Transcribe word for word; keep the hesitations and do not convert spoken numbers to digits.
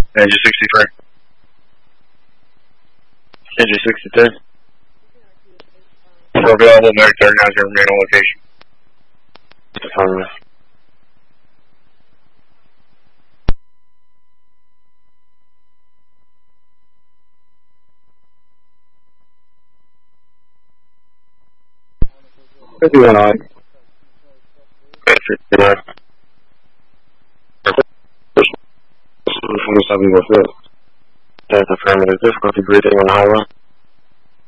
Engine sixty-three. Engine sixty-three. For available, medic thirty-nine zero remain on location. Affirmative. fifty-one I. fifty-nine. twenty-seven North Field. That's affirmative. Difficulty breathing on the highway.